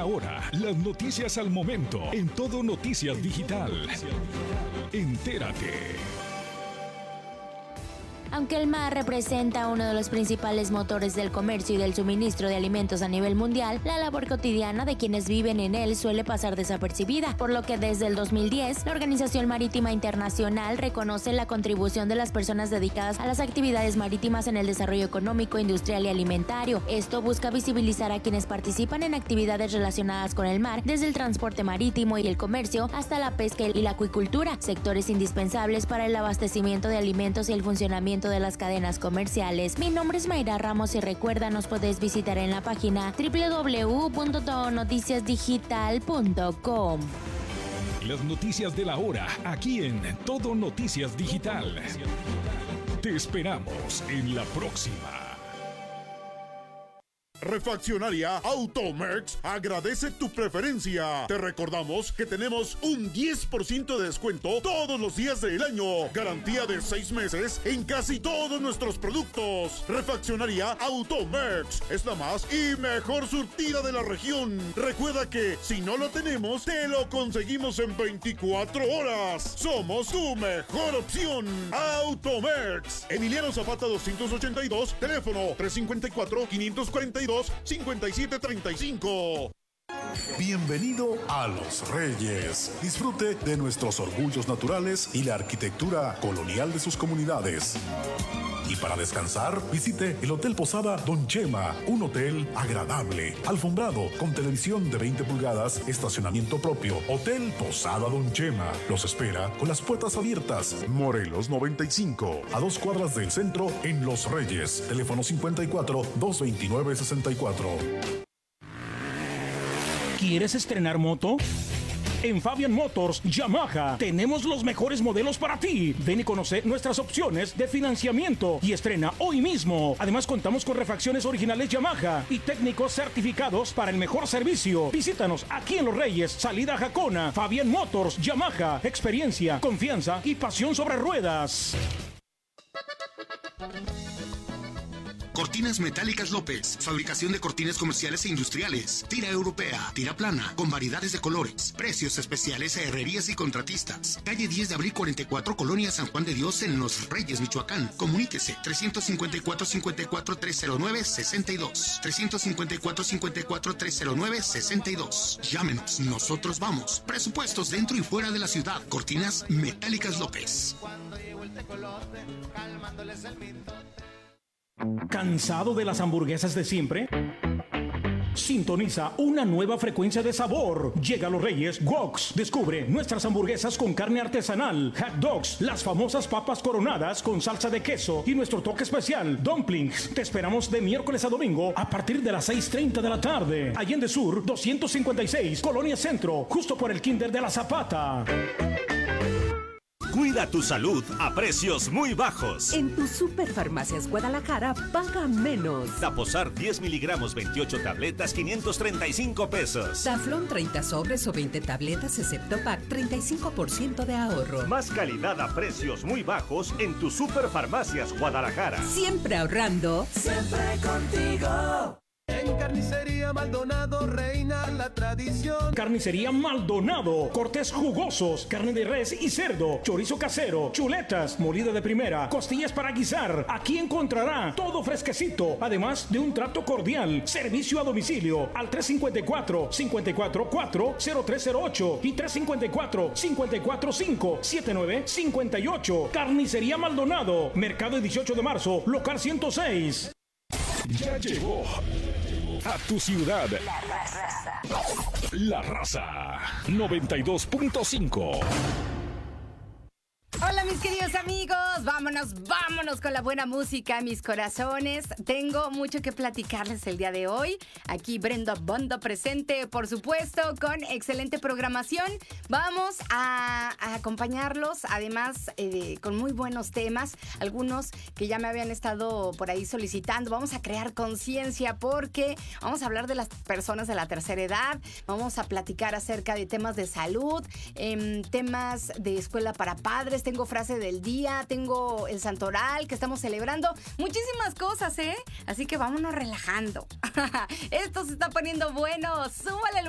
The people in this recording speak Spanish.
Ahora, las noticias al momento en Todo Noticias Digital. Entérate. Aunque el mar representa uno de los principales motores del comercio y del suministro de alimentos a nivel mundial, la labor cotidiana de quienes viven en él suele pasar desapercibida, por lo que desde el 2010, la Organización Marítima Internacional reconoce la contribución de las personas dedicadas a las actividades marítimas en el desarrollo económico, industrial y alimentario. Esto busca visibilizar a quienes participan en actividades relacionadas con el mar, desde el transporte marítimo y el comercio hasta la pesca y la acuicultura, sectores indispensables para el abastecimiento de alimentos y el funcionamiento de las cadenas comerciales. Mi nombre es Mayra Ramos y recuerda, nos puedes visitar en la página www.todonoticiasdigital.com. Las noticias de la hora, aquí en Todo Noticias Digital. Te esperamos en la próxima. Refaccionaria Automerx agradece tu preferencia. Te recordamos que tenemos un 10% de descuento todos los días del año. Garantía de 6 meses en casi todos nuestros productos. Refaccionaria Automerx es la más y mejor surtida de la región. Recuerda que si no lo tenemos, te lo conseguimos en 24 horas. Somos tu mejor opción. Automerx. Emiliano Zapata 282, teléfono 354-542-5735. Bienvenido a Los Reyes. Disfrute de nuestros orgullos naturales y la arquitectura colonial de sus comunidades. Y para descansar, visite el Hotel Posada Don Chema, un hotel agradable, alfombrado, con televisión de 20 pulgadas, estacionamiento propio. Hotel Posada Don Chema los espera con las puertas abiertas. Morelos 95, a 2 cuadras del centro en Los Reyes. Teléfono 54-229-64. ¿Quieres estrenar moto? En Fabian Motors Yamaha tenemos los mejores modelos para ti. Ven y conoce nuestras opciones de financiamiento y estrena hoy mismo. Además, contamos con refacciones originales Yamaha y técnicos certificados para el mejor servicio. Visítanos aquí en Los Reyes, salida Jacona. Fabian Motors Yamaha, experiencia, confianza y pasión sobre ruedas. Cortinas Metálicas López, fabricación de cortinas comerciales e industriales, tira europea, tira plana, con variedades de colores, precios especiales a herrerías y contratistas. Calle 10 de abril 44, Colonia San Juan de Dios, en Los Reyes, Michoacán. Comuníquese 354-54-309-62, 354-54-309-62. Llámenos, nosotros vamos. Presupuestos dentro y fuera de la ciudad. Cortinas Metálicas López. ¿Cansado de las hamburguesas de siempre? Sintoniza una nueva frecuencia de sabor. Llega a Los Reyes Woks. Descubre nuestras hamburguesas con carne artesanal, hot dogs, las famosas papas coronadas con salsa de queso y nuestro toque especial, dumplings. Te esperamos de miércoles a domingo a partir de las 6:30 de la tarde. Allende Sur 256, Colonia Centro, justo por el Kinder de la Zapata. Cuida tu salud a precios muy bajos. En tu Superfarmacias Guadalajara, paga menos. Daposar 10 miligramos, 28 tabletas, 535 pesos. Taflón 30 sobres o 20 tabletas, excepto pack, 35% de ahorro. Más calidad a precios muy bajos en tu Superfarmacias Guadalajara. Siempre ahorrando. Siempre contigo. En Carnicería Maldonado reina la tradición. Carnicería Maldonado, cortes jugosos, carne de res y cerdo, chorizo casero, chuletas, molida de primera, costillas para guisar. Aquí encontrará todo fresquecito, además de un trato cordial. Servicio a domicilio al 354-544-0308 y 354-545-7958. Carnicería Maldonado, Mercado 18 de marzo, local 106. Ya llegó a tu ciudad La Raza 92.5. Hola mis queridos amigos, vámonos con la buena música, mis corazones. Tengo mucho que platicarles el día de hoy. Aquí Brenda Banda presente, por supuesto, con excelente programación. Vamos a acompañarlos, además con muy buenos temas, algunos que ya me habían estado por ahí solicitando. Vamos a crear conciencia porque vamos a hablar de las personas de la tercera edad, vamos a platicar acerca de temas de salud, temas de escuela para padres. Tengo frase del día, tengo el santoral que estamos celebrando, muchísimas cosas, así que vámonos relajando. Esto se está poniendo bueno, súbale el